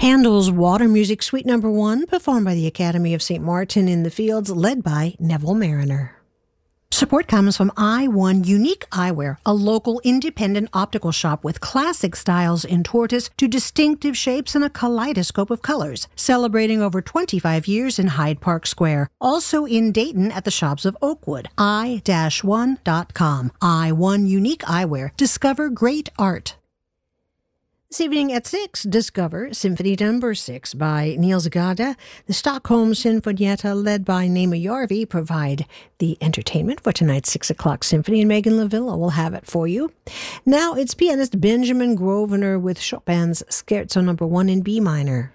Handel's Water Music Suite No. 1, performed by the Academy of St. Martin in the Fields, led by Neville Mariner. Support comes from I1 Unique Eyewear, a local independent optical shop with classic styles in tortoise to distinctive shapes and a kaleidoscope of colors, celebrating over 25 years in Hyde Park Square. Also in Dayton at the shops of Oakwood. i-1.com. I1 Unique Eyewear. Discover great art. This evening at 6, discover Symphony No. 6 by Niels Gade. The Stockholm Sinfonietta, led by Nema Järvi, provide the entertainment for tonight's 6 o'clock symphony, and Megan Lavilla will have it for you. Now it's pianist Benjamin Grosvenor with Chopin's Scherzo No. 1 in B minor.